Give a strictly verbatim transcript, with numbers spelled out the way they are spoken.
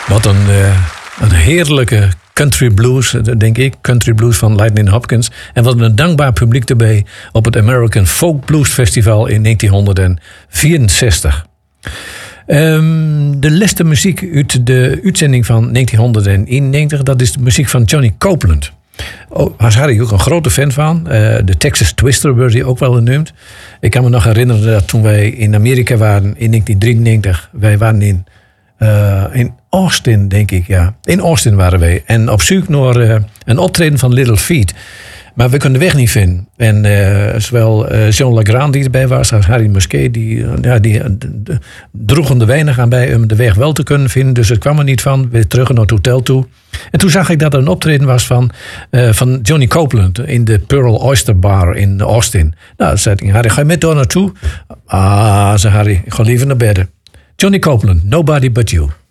Wat een, uh, een heerlijke country blues, denk ik. Country blues van Lightning Hopkins. En wat een dankbaar publiek erbij op het American Folk Blues Festival in negentien vierenzestig. Um, de laatste muziek uit de uitzending van negentien eenennegentig... dat is de muziek van Johnny Copeland. Oh, was Harry ook een grote fan van. Uh, de Texas Twister werd hij ook wel genoemd. Ik kan me nog herinneren dat toen wij in Amerika waren in negentien drieënnegentig... wij waren in, uh, in Austin, denk ik, ja. In Austin waren wij. En op zoek naar uh, een optreden van Little Feat. Maar we konden de weg niet vinden. En uh, zowel uh, John Legrand die erbij was als Harry Musquet... die, uh, ja, die uh, d- droegen er weinig aan bij om de weg wel te kunnen vinden. Dus het kwam er niet van. Weer terug naar het hotel toe. En toen zag ik dat er een optreden was van, uh, van Johnny Copeland... in de Pearl Oyster Bar in Austin. Nou, zei ik, Harry, ga je met door naartoe? Ah, zei Harry, ik ga liever naar bed. Johnny Copeland, Nobody But You.